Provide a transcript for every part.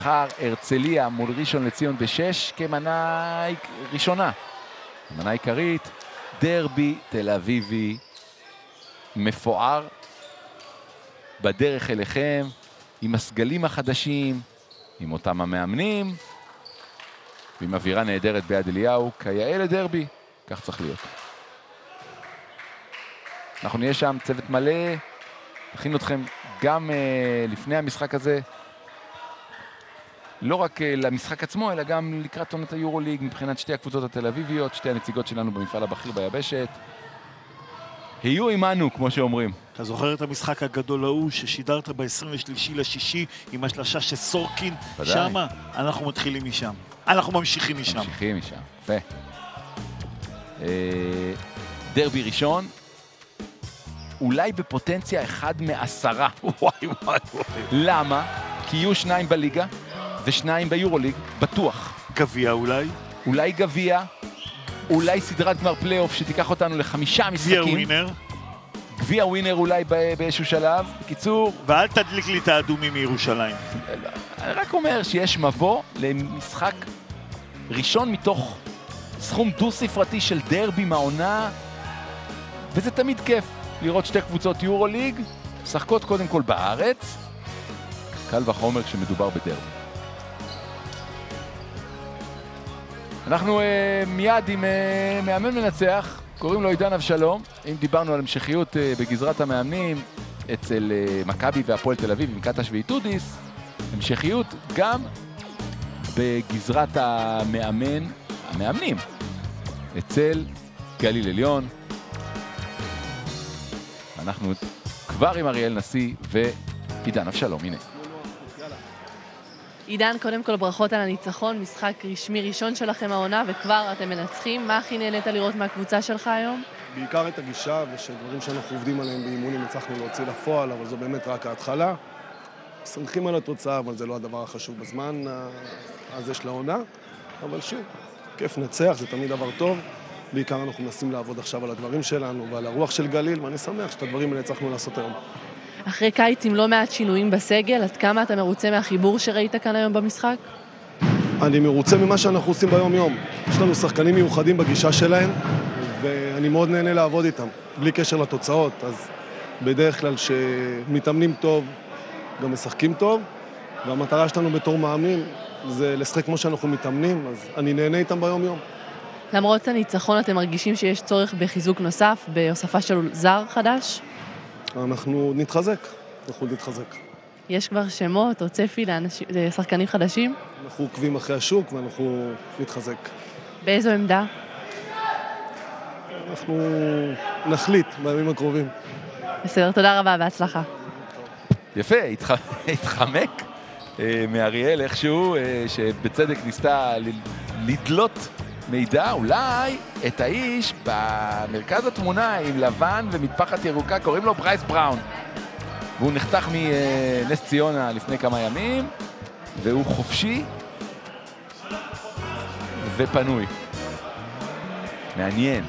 מחר הרצליה מול ראשון לציון ב-6 כמנה ראשונה. מנה עיקרית, דרבי תל אביבי מפואר בדרך אליכם, עם הסגלים החדשים, עם אותם המאמנים, ועם אווירה נהדרת ביד אליהו, כיאה לדרבי, כך צריך להיות. אנחנו נהיה שם צוות מלא, נכין אתכם גם לפני המשחק הזה, לא רק למשחק עצמו, אלא גם לקראת עונת היורוליג, מבחינת שתי הקבוצות התל אביביות, שתי הנציגות שלנו במפעל הבכיר ביבשת. היו עמנו, כמו שאומרים. אתה זוכר את המשחק הגדול ההוא ששידרת ב-23/6 עם השלשה של סורקין? ודאי. שמה, אנחנו מתחילים משם. אנחנו ממשיכים משם. ממשיכים משם, יפה. דרבי ראשון, אולי בפוטנציה 1 מ10. וואי. למה? כי יהיו 2 בליגה ו2 ביורוליג, בטוח. גביע אולי? אולי גביע, אולי סדרת גמר פלייאוף שתיקח אותנו ל5 משחקים. גביע ווינר. גביע ווינר אולי באיזשהו שלב. בקיצור... ואל תדליק לי את האדומים מירושלים. אני רק אומר שיש מבוא למשחק ראשון מתוך סכום דו-ספרתי של דרבי מהעונה, וזה תמיד כיף לראות שתי קבוצות יורוליג, משחקות קודם כל בארץ, קל וחומר כשמדובר בדרבי. אנחנו מיד עם מאמן מנצח, קוראים לו עידן אבשלום. אם דיברנו על המשכיות בגזרת המאמנים אצל מכבי והפועל תל אביב עם קטש ואיטודיס, המשכיות גם בגזרת המאמנים אצל גליל עליון. אנחנו כבר עם אריאל נשיא ועידן אבשלום, הנה. עידן, קודם כל ברכות על הניצחון, משחק רשמי ראשון שלכם העונה וכבר אתם מנצחים. מה הכי נהנית לראות מהקבוצה שלך היום? בעיקר את הגישה ושדברים שאנחנו עובדים עליהם באימונים הצלחנו להוציא לפועל, אבל זו באמת רק ההתחלה. שמחים על התוצאה, אבל זה לא הדבר החשוב בזמן הזה של העונה. אבל שוב, כיף נצח, זה תמיד דבר טוב. בעיקר אנחנו מנסים לעבוד עכשיו על הדברים שלנו ועל הרוח של גליל, ואני שמח שאת הדברים האלה הצלחנו לעשות היום. אחרי קיץ עם לא מעט שינויים בסגל, עד כמה אתה מרוצה מהחיבור שראית כאן היום במשחק? אני מרוצה ממה שאנחנו עושים ביום-יום. יש לנו שחקנים מיוחדים בגישה שלהם, ואני מאוד נהנה לעבוד איתם, בלי קשר לתוצאות. אז בדרך כלל שמתאמנים טוב, גם משחקים טוב, והמטרה שלנו בתור מאמנים זה לשחק כמו שאנחנו מתאמנים, אז אני נהנה איתם ביום-יום. למרות הניצחון, אתם מרגישים שיש צורך בחיזוק נוסף, בהוספה של זר חדש? אנחנו נתחזק. יש כבר שמות או צפי לשחקנים חדשים? אנחנו עוקבים אחרי השוק ואנחנו נתחזק. באיזו עמדה? אנחנו נחליט בימים הקרובים. בסדר, תודה רבה, בהצלחה. יפה, התחמק מאריאל איכשהו, שבצדק ניסתה לדלות מידע, אולי את האיש במרכז התמונה עם לבן ומטפחת ירוקה, קוראים לו ברייס בראון. והוא נחתך מנס ציונה לפני כמה ימים, והוא חופשי ופנוי. מעניין.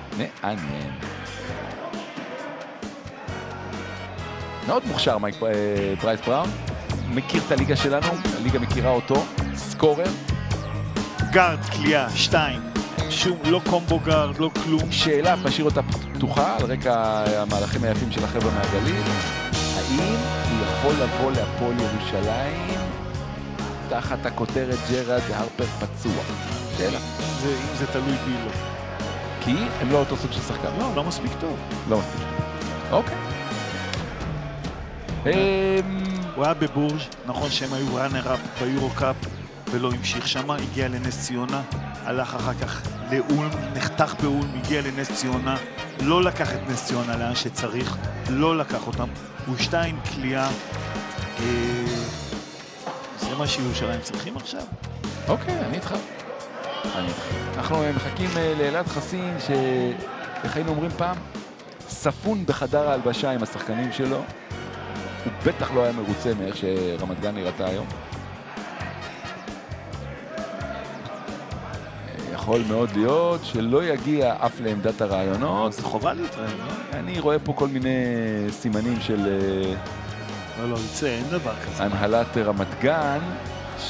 מאוד מוכשר ברייס בראון, מכיר את הליגה שלנו, הליגה מכירה אותו, סקורר. גארד, קליעה, 2. שום, לא קומבו גארד, לא כלום. שאלה, משאיר אותה פתוחה על רקע המהלכים היפים של החבר'ה מהגליל. האם הוא יכול לבוא להפועל ירושלים תחת הכותרת ג'רד הרפר פצוע? שאלה. אם זה תלוי בי, לא. כי הם לא אותו סוג של שחקן. לא מספיק טוב. אוקיי. הוא היה בבורג', נכון שהם היו ראנר-אפ ביורו-קאפ ולא המשיך שמה, הגיע לנס ציונה, הלך אחר כך לאולם, נחתך באולם, הגיע לנס ציונה, לא לקח את נס ציונה לאן שצריך, לא לקח אותם. הוא 2 קליעה, זה מה שירושלים צריכים עכשיו. אוקיי, אני איתך. אנחנו מחכים לאלעד חסין, שאיך היינו אומרים פעם, ספון בחדר ההלבשה עם השחקנים שלו. הוא בטח לא היה מרוצה מאיך שרמת גן נראתה היום. יכול מאוד להיות שלא יגיע אף לעמדת הרעיונות. זה חובה להתראים, לא? אני רואה פה כל מיני סימנים של... לא, יצא, אין דבר כזה. הנהלת רמת גן.